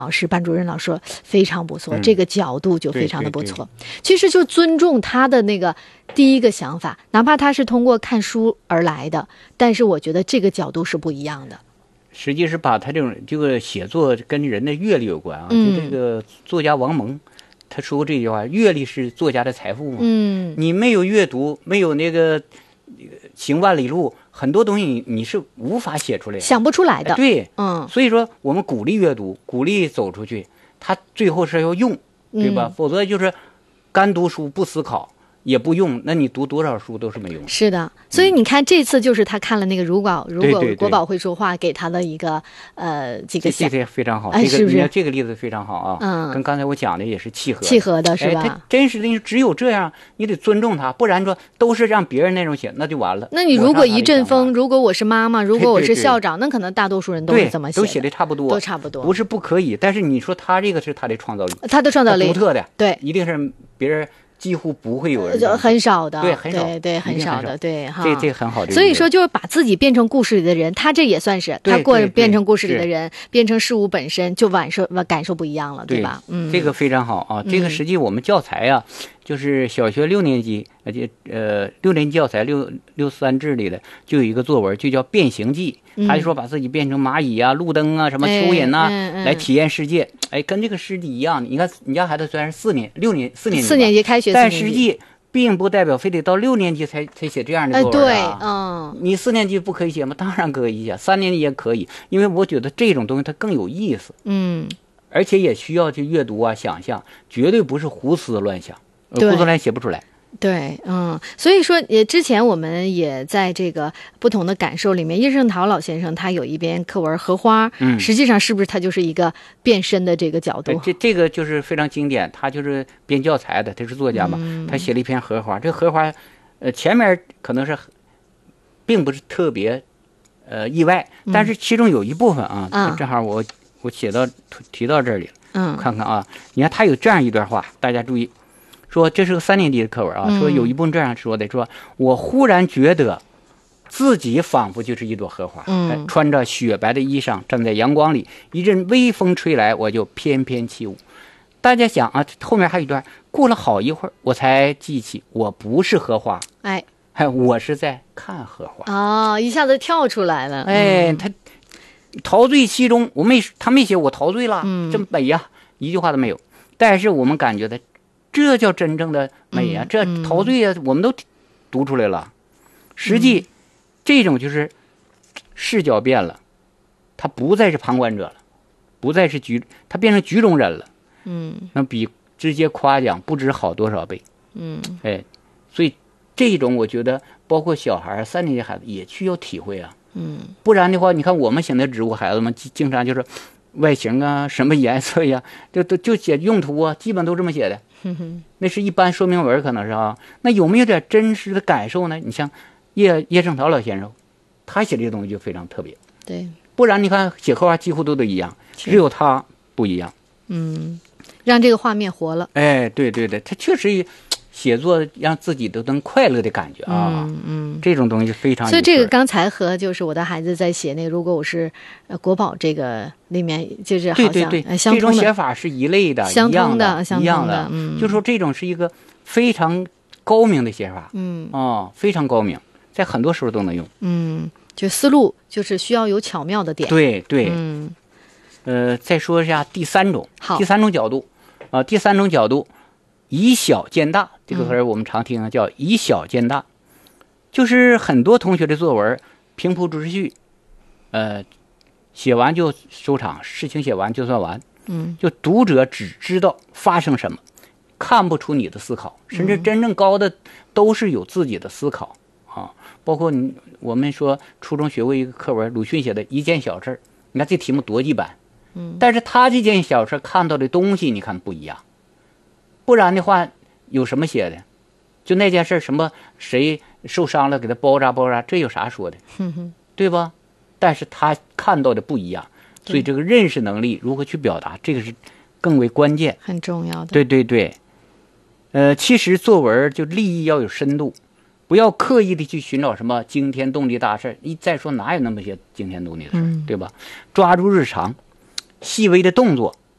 老师、班主任老师说非常不错，这个角度就非常的不错。 对， 其实就尊重他的那个第一个想法，哪怕他是通过看书而来的，但是我觉得这个角度是不一样的。 实际是把他这个写作跟人的阅历有关啊。就这个作家王蒙他说过这句话：阅历是作家的财富嘛。你没有阅读，没有那个行万里路，很多东西你是无法写出来的， 想不出来的。 对，所以说我们鼓励阅读，鼓励走出去，他最后是要用，对吧？否则就是干读书不思考也不用，那你读多少书都是没用的。 是的，所以你看这次就是他看了那个如果国宝会说话给他的一个这个这个非常好， 是不是？ 这个例子非常好啊，跟刚才我讲的也是契合的是吧？ 他真实的只有这样，你得尊重他，不然说都是让别人那种写，那就完了。 那你如果一阵风，如果我是妈妈，如果我是校长，那可能大多数人都是这么写的， 都写的差不多， 都差不多， 不是不可以，但是你说他这个是他的创造力， 他的创造力独特的， 对， 一定是别人几乎不会有人， 很少的， 对，很少， 对，很少的，对哈， 这很好。 所以说，就是把自己变成故事里的人，他这也算是他变成故事里的人，变成事物本身，就感受不一样了，对吧？ 这个非常好啊。这个实际我们教材啊，就是小学6年级，6年级教材663制里的就有一个作文，就叫《变形记》，他就说把自己变成蚂蚁啊、路灯啊、什么蚯蚓啊，来体验世界。跟这个诗集一样。你看你家孩子虽然4年级开学， 但实际并不代表非得到6年级才写这样的作文啊。你4年级不可以写吗？当然可以写，3年级也可以，因为我觉得这种东西它更有意思。而且也需要去阅读啊、想象，绝对不是胡思乱想，胡思乱写不出来。 对，所以说之前我们也在这个不同的感受里面，叶圣陶老先生他有一篇课文《荷花》，实际上是不是他就是一个变身的这个角度？ 这个就是非常经典，他就是编教材的，他是作家嘛，他写了一篇《荷花》。这荷花，前面可能是并不是特别意外，但是其中有一部分啊，正好我提到这里了，看看啊，你看他有这样一段话，大家注意。说这是个3年级的课文啊，说有一部分这样说的，说我忽然觉得自己仿佛就是一朵荷花，穿着雪白的衣裳站在阳光里，一阵微风吹来，我就翩翩起舞。大家想啊，后面还有一段，过了好一会儿，我才记起我不是荷花，我是在看荷花。 一下子跳出来了。 他陶醉其中，他没写我陶醉了，真美呀，一句话都没有。但是我们感觉的。这叫真正的美啊！这陶醉啊，我们都读出来了。实际，这种就是视角变了，他不再是旁观者了，不再是他变成局中人了。那比直接夸奖不知好多少倍。所以这种我觉得，包括小孩3年级孩子也需要体会啊。不然的话，你看我们现在植物孩子们经常就是外形啊，什么颜色呀，就写用途啊，基本都这么写的。那是一般说明文可能是啊，那有没有点真实的感受呢？你像叶圣陶老先生，他写这些东西就非常特别。 对， 不然你看写荷花几乎都一样，只有他不一样。 让这个画面活了。 对，他确实写作让自己都能快乐的感觉啊。这种东西非常有。 所以这个刚才和就是我的孩子在写那个，如果我是国宝这个里面，就是好像对， 相通的， 这种写法是一类的， 相通的， 一样的。就说这种是一个非常高明的写法。非常高明，在很多时候都能用。 就思路就是需要有巧妙的点。 对。再说一下第三种角度第三种角度。以小见大，这个词儿我们常听叫以小见大，就是很多同学的作文平铺直叙，写完就收场，事情写完就算完，就读者只知道发生什么，看不出你的思考，甚至真正高的都是有自己的思考啊。包括我们说初中学过一个课文，鲁迅写的一件小事，你看这题目多一般，但是他这件小事看到的东西，你看不一样。不然的话，有什么写的？就那件事，什么谁受伤了，给他包扎，这有啥说的？对吧？但是他看到的不一样，所以这个认识能力如何去表达，这个是更为关键， 很重要的。 对。其实作文就立意要有深度，不要刻意的去寻找什么惊天动地大事。再说哪有那么些惊天动地的事，对吧？抓住日常细微的动作，